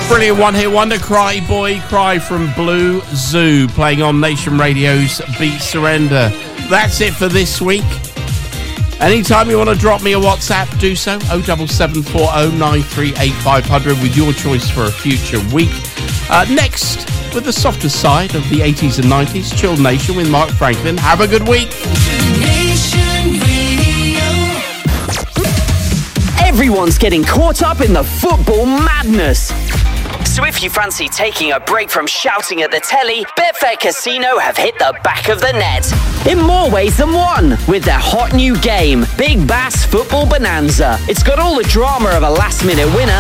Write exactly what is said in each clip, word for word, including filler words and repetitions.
Brilliant one-hit wonder, Cry Boy Cry from Blue Zoo, playing on Nation Radio's Beat Surrender. That's it for this week. Anytime you want to drop me a WhatsApp, do so. oh seven seven four oh nine three eight five hundred with your choice for a future week. Uh, next, with the softer side of the eighties and nineties, Chilled Nation with Mark Franklin. Have a good week. Nation Radio. Everyone's getting caught up in the football madness. So if you fancy taking a break from shouting at the telly, Betfair Casino have hit the back of the net. In more ways than one, with their hot new game, Big Bass Football Bonanza. It's got all the drama of a last-minute winner,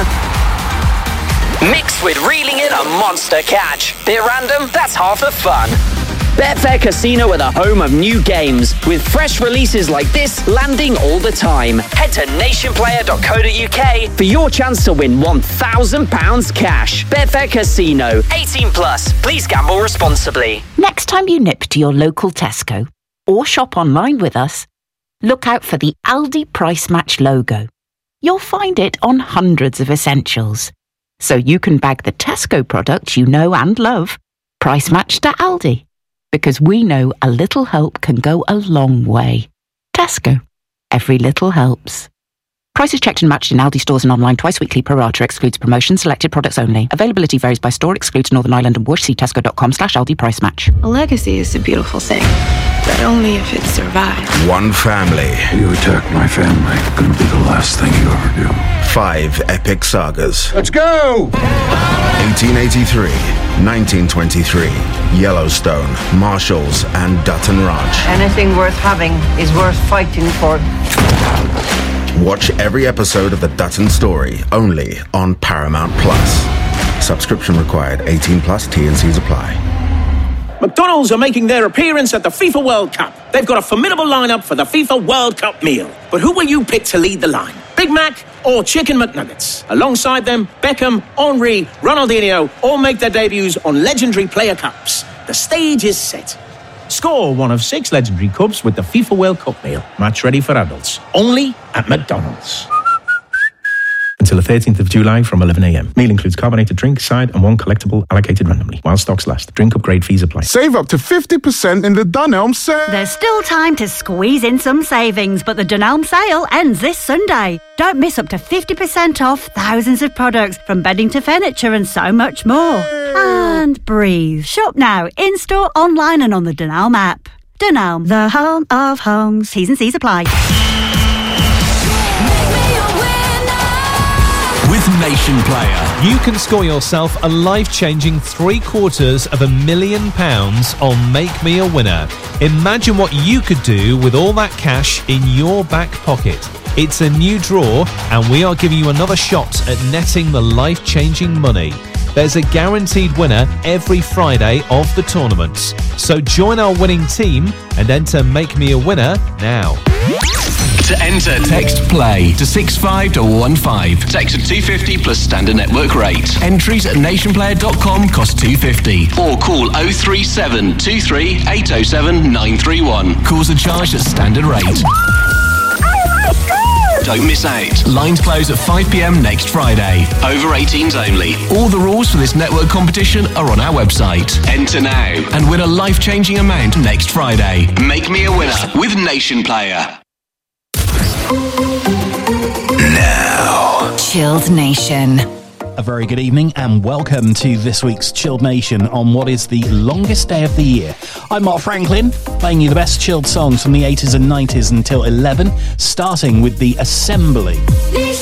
mixed with reeling in a monster catch. Bit random? That's half the fun. Betfair Casino are the home of new games, with fresh releases like this landing all the time. Head to nation player dot co dot uk for your chance to win one thousand pounds cash. Betfair Casino, eighteen plus. Please gamble responsibly. Next time you nip to your local Tesco or shop online with us, look out for the Aldi Price Match logo. You'll find it on hundreds of essentials, so you can bag the Tesco products you know and love, price matched to Aldi. Because we know a little help can go a long way. Tesco. Every little helps. Prices checked and matched in Aldi stores and online twice weekly. Pro rata excludes promotions. Selected products only. Availability varies by store. Excludes Northern Ireland and Wush. See tesco.com slash Aldi price match. A legacy is a beautiful thing, but only if it survives. One family. You attack my family, gonna be the last thing you ever do. Five epic sagas. Let's go! eighteen eighty-three, nineteen twenty-three, Yellowstone, Marshalls, and Dutton Ranch. Anything worth having is worth fighting for. Watch every episode of the Dutton Story, only on Paramount Plus. Subscription required, eighteen plus, T and C's apply. McDonald's are making their appearance at the FIFA World Cup. They've got a formidable lineup for the FIFA World Cup meal. But who will you pick to lead the line? Big Mac or Chicken McNuggets? Alongside them, Beckham, Henry, Ronaldinho all make their debuts on legendary player cups. The stage is set. Score one of six legendary cups with the FIFA World Cup meal. Match ready for adults. Only at McDonald's. Until the thirteenth of July from eleven a.m. Meal includes carbonated drink, side, and one collectible allocated randomly. While stocks last, drink upgrade fees apply. Save up to fifty percent in the Dunelm sale. There's still time to squeeze in some savings, but the Dunelm sale ends this Sunday. Don't miss up to fifty percent off thousands of products, from bedding to furniture and so much more. And breathe. Shop now, in-store, online and on the Dunelm app. Dunelm, the home of homes. T's and C's apply. With Nation Player, you can score yourself a life-changing three quarters of a million pounds on Make Me a Winner. Imagine what you could do with all that cash in your back pocket. It's a new draw, and we are giving you another shot at netting the life-changing money. There's a guaranteed winner every Friday of the tournaments. So join our winning team and enter Make Me a Winner now. To enter, text PLAY to six five one one five. Text at two fifty plus standard network rate. Entries at nation player dot com cost two fifty. Or call oh three seven two three eight oh seven nine three one. Calls are charged at standard rate. Don't miss out. Lines close at five p.m. next Friday. Over eighteens only. All the rules for this network competition are on our website. Enter now and win a life-changing amount next Friday. Make Me a Winner with Nation Player. Now, Chilled Nation. A very good evening and welcome to this week's Chilled Nation on what is the longest day of the year. I'm Mark Franklin, playing you the best chilled songs from the eighties and nineties until eleven, starting with the Assembly.